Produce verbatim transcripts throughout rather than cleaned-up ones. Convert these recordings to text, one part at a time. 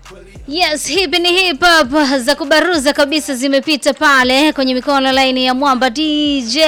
Yes, hip ni hip hop za kubaruza kabisa zimepita pale kwenye mikono line ya mwamba D J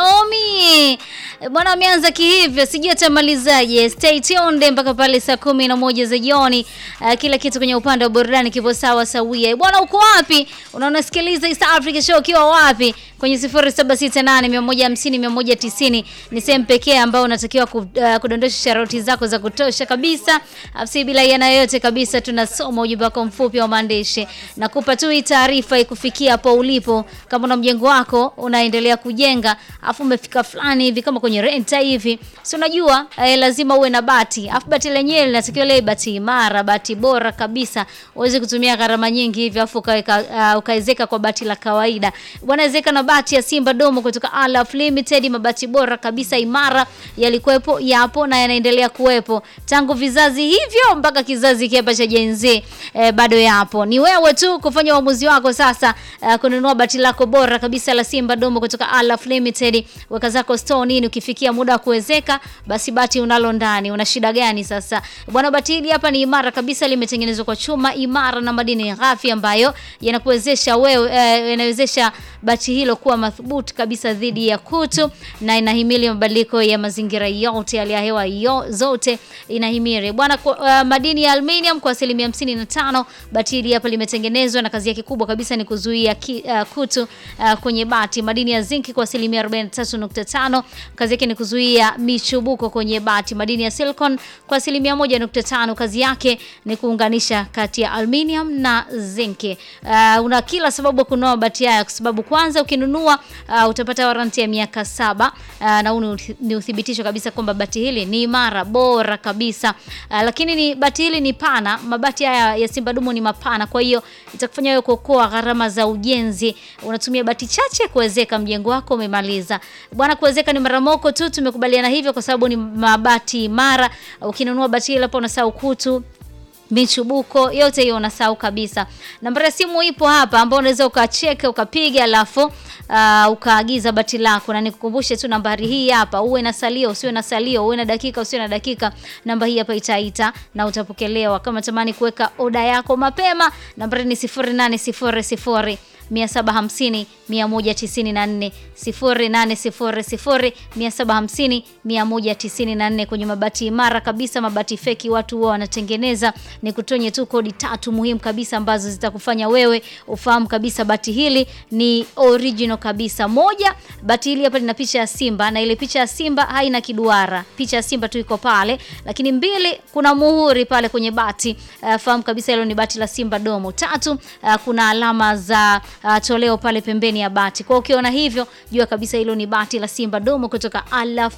Omi. Bwana ameanza kihivyo, sijui atamalizaje. Stay tuned mpaka pale saa kumi na moja za jioni. Uh, kila kitu kwenye upande wa burudani kipo sawa sawia. Bwana uko wapi? Unaona sikiliza East Africa Show kiwa wapi? Kwenye sifuri saba sita nane moja hamsini mia moja tisini ni sehemu pekee ambao unatakiwa kudondosha sharoti zako za kutosha kabisa. Afsi bila yana yote kabisa tunasoma ujumbe wako mfupi wa maandishi. Nakupa tu hii taarifa ikufikia hapo ulipo. Kama una mjengo wako unaendelea kujenga, afu umefika fulani hivi kama kwenye renta hivi. Si unajua eh, lazima uwe na bati. Afu bati lenyewe linatakiwa ile bati imara, bati bora kabisa. Uweze kutumia gharama nyingi hivi afu ukaweka uh, ukaezeka kwa bati la kawaida. Bwana ezeka na bati ya Simba Domo kutoka Alaf Limited, mabati bora kabisa imara yalikuwepo, yapo na yanaendelea kuwepo tangu vizazi hivyo mpaka kizazi kiapa cha Gen Z. E, bado yapo. Ni wewe tu kufanya uamuzi wako sasa, uh, kununua bati lako bora kabisa la Simba Domo kutoka Alaf Limited. Weka zako store nini, ukifikia muda wa kuwezeka basi bati unalo ndani. Una shida gani sasa? Bwana bati hili hapa ni imara kabisa, limetengenezwa kwa chuma imara na madini ghafi ambayo yanakuwezesha wewe uh, yanawezesha bati hilo kuwa madhubuti kabisa dhidi ya kutu na inahimili mabadiliko ya mazingira yote, hali ya hewa yo, zote inahimiri. Bwana uh, madini ya aluminium kwa asilimia hamsini na tano. Bati hili hapa limetengenezwa na kazi yake kubwa kabisa ni kuzuia ki, uh, kutu uh, kwenye bati. Madini ya zinki kwa asilimia arobaini na tatu nukta tano. Kazi yake ni kuzuia michubuko kwenye bati. Madini ya silicon kwa asilimia moja nukta tano. Kazi yake ni kuunganisha kati ya aluminium na zinki. Uh, una kila sababu kununua bati haya kwa sababu kwanza ukinunua uh, utapata warranty ya miaka saba uh, na huu ni uthibitisho kabisa kwamba bati hili ni imara bora kabisa. Uh, lakini ni bati hili ni pana, mabati haya ya Simba Domo ni mapana, kwa hiyo itakufanya wewe kuokoa gharama za ujenzi. Unatumia bati chache kuwezeka mjengo wako umemaliza. Bwana kuwezeka ni maramoko tu, tumekubaliana hivyo kwa sababu ni mabati imara. Ukinunua bati hili hapo unasahau kutu, michubuko yote hiyo unasahau kabisa. Namba ya simu ipo hapa ambapo unaweza ukacheka ukapiga alafu uh, ukaagiza bati lako, na nikukumbushe tu nambari hii hapa, uwe na salio usiwe na salio, uwe na dakika usiwe na dakika, namba hii hapa itaita na utapokelewa. Kama tamani kuweka oda yako mapema, nambari ni sifuri nane sifuri sifuri mia saba hamsini mia moja tisini na nne sifuri nane sifuri sifuri mia saba hamsini mia moja tisini na nne. Kwenye mabati imara kabisa, mabati feki watu wao wanatengeneza. Ni kutonye tu kodi tatu muhimu kabisa ambazo zitakufanya wewe ufahamu kabisa bati hili ni original kabisa. Moja, bati hili hapa lina picha ya simba na ile picha ya simba haina kiduara, picha ya simba tu iko pale. Lakini mbili, kuna muhuri pale kwenye bati, uh, fahamu kabisa hilo ni bati la Simba Domo. Tatu, uh, kuna alama za Uh, toleo pale pembeni ya bati. Kwa ukiona hivyo jua kabisa hilo ni bati la Simba Domo kutoka Alaf